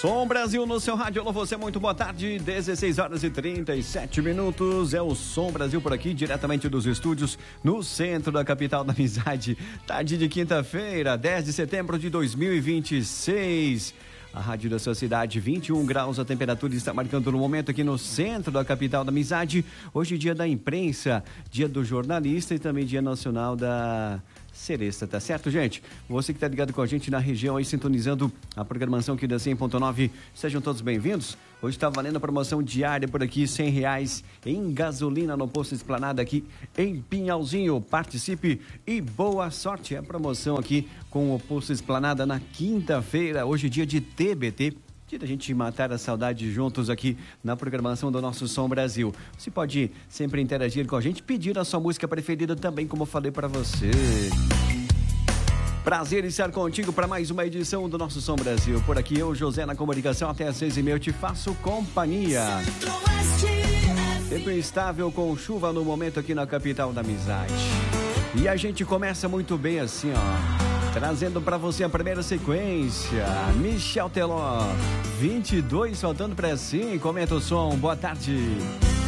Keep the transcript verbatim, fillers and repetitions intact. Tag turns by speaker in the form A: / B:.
A: Som Brasil no seu rádio. Alô, você, muito boa tarde. dezesseis horas e trinta e sete minutos. É o Som Brasil por aqui, diretamente dos estúdios no centro da capital da amizade. Tarde de quinta-feira, dez de setembro de dois mil e vinte e seis. A rádio da sua cidade, vinte e um graus, a temperatura está marcando no momento aqui no centro da capital da amizade. Hoje, dia da imprensa, dia do jornalista e também dia nacional da Seresta, tá certo, gente? Você que tá ligado com a gente na região aí, sintonizando a programação aqui da cem ponto nove, sejam todos bem-vindos. Hoje tá valendo a promoção diária por aqui, cem reais em gasolina no posto Esplanada aqui em Pinhalzinho. Participe e boa sorte. É a promoção aqui com o posto Esplanada na quinta-feira, hoje dia de T B T. Dia da gente matar a saudade juntos aqui na programação do nosso Som Brasil. Você pode sempre interagir com a gente, pedir a sua música preferida também, como eu falei para você. Prazer em estar contigo para mais uma edição do nosso Som Brasil. Por aqui eu, José, na comunicação, até às seis e meia eu te faço companhia. Tempo instável com chuva no momento aqui na capital da amizade. E a gente começa muito bem assim, ó. Trazendo para você a primeira sequência, Michel Teló, vinte e dois, faltando para cinco, comenta o som, boa tarde.